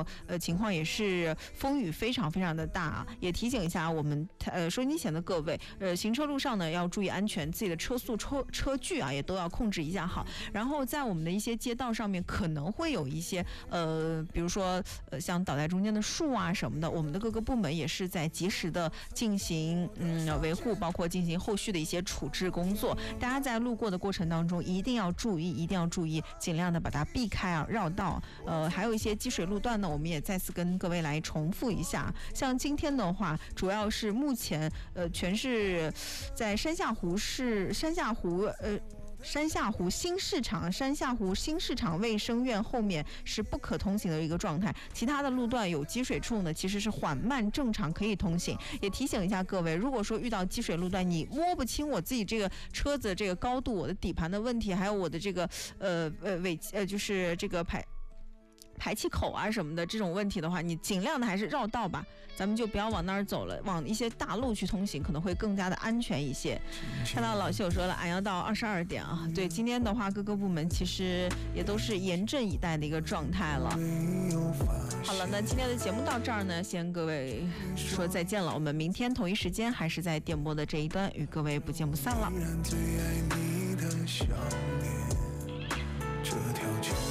呢，情况也是风雨非常非常的大啊，也提醒一下我们收音机前的各位，行车路上呢要注意安全，自己的车速车距啊也都要控制一下好。然后在我们的一些街道上面可能会有一些比如说像倒在中间的树啊什么的，我们的各个部门也是在及时的进行维护，包括进行后续的一些处置工作。大家在路过的过程当中一定要注意，尽量的把它避开啊，绕道。还有一些积水路段呢，我们也再次跟各位来重复一下。像今天的话，主要是目前全是在山下湖新市场卫生院后面是不可通行的一个状态，其他的路段有积水处呢，其实是缓慢正常可以通行。也提醒一下各位，如果说遇到积水路段，你摸不清我自己这个车子这个高度、我的底盘的问题，还有我的这个就是这个排气口啊什么的这种问题的话，你尽量的还是绕道吧，咱们就不要往那儿走了，往一些大路去通行可能会更加的安全一些。看到老秀说了，俺要到22点啊，对，今天的话各个部门其实也都是严阵以待的一个状态了。好了，那今天的节目到这儿呢，先各位说再见了，我们明天同一时间还是在电波的这一端与各位不见不散了。